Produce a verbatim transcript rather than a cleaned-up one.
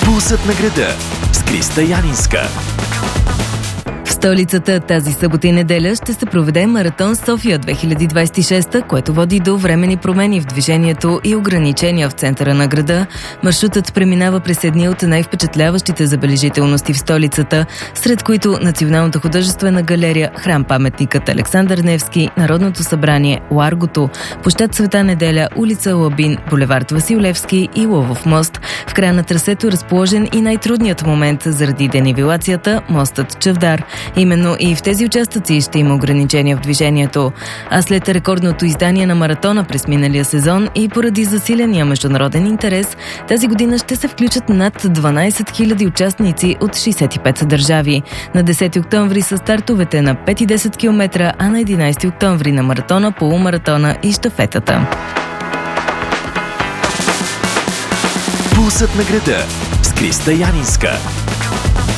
Пулсът на града с Криста Янинска. В столицата тази събота и неделя ще се проведе Маратон София две хиляди двадесет и шеста, което води до временни промени в движението и ограничения в центъра на града. Маршрутът преминава през едни от най-впечатляващите забележителности в столицата, сред които Националната художествена галерия, храм-паметникът Александър Невски, Народното събрание, Ларгото, площад Света Неделя, улица Лабин, булевард Васил Левски и Ловов мост. В края на трасето е разположен и най-трудният момент заради денивелацията – мостът Чавдар. Именно и в тези участъци ще има ограничения в движението. А след рекордното издание на маратона през миналия сезон и поради засиления международен интерес, тази година ще се включат над дванадесет хиляди участници от шейсет и пет държави. На десети октомври са стартовете на пет и десет километра, а на единадесети октомври на маратона, полумаратона и щафетата. Пулсът на града с Криста Янинска.